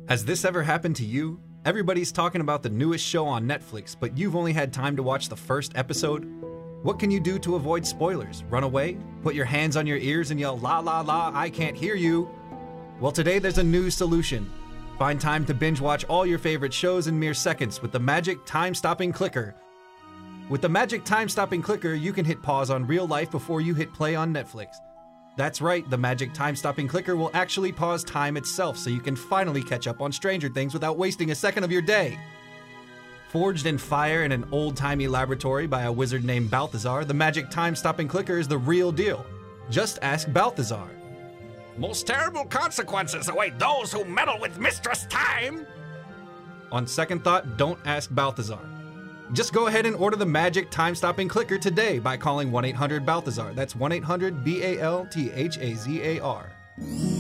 Has this ever happened to you? Everybody's talking about the newest show on Netflix, but you've only had time to watch the first episode? What can you do to avoid spoilers? Run away? Put your hands on your ears and yell, "La la la, I can't hear you"? Well, today there's a new solution. Find time to binge watch all your favorite shows in mere seconds with the magic time-stopping clicker. With the magic time-stopping clicker, you can hit pause on real life before you hit play on Netflix. That's right, the magic time-stopping clicker will actually pause time itself so you can finally catch up on Stranger Things without wasting a second of your day. Forged in fire in an old-timey laboratory by a wizard named Balthazar, the magic time-stopping clicker is the real deal. Just ask Balthazar. Most terrible consequences await those who meddle with Mistress Time! On second thought, don't ask Balthazar. Just go ahead and order the magic time-stopping clicker today by calling 1-800-BALTHAZAR. That's 1-800-BALTHAZAR.